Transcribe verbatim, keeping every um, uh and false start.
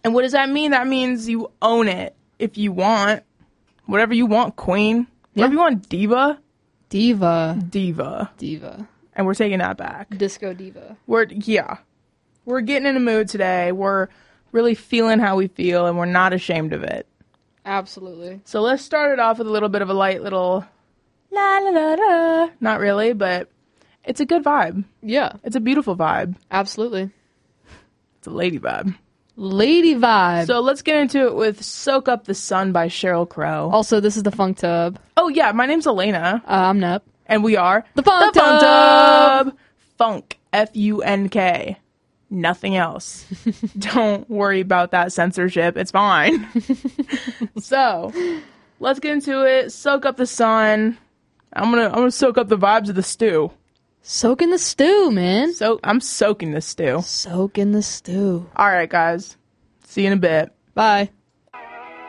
And what does that mean? That means you own it if you want. Whatever you want, queen. Whatever Yeah. you want, diva. Diva. Diva. Diva. And we're taking that back. Disco diva. We're, yeah. We're getting in a mood today. We're really feeling how we feel, and we're not ashamed of it. Absolutely. So let's start it off with a little bit of a light little la la la la. Not really, but it's a good vibe. Yeah. It's a beautiful vibe. Absolutely. It's a lady vibe. Lady vibe. So let's get into it with Soak Up the Sun by Sheryl Crow. Also, this is the Funk Tub. Oh, yeah. My name's Elena. Uh, I'm Nup. And we are The Funk the Funk Tub. Tub. Funk. F U N K. Nothing else. Don't worry about that censorship. It's fine. So, let's get into it. Soak up the sun. I'm gonna I'm gonna soak up the vibes of the stew. Soak in the stew, man. So I'm soaking the stew. Soak in the stew. All right, guys. See you in a bit. Bye.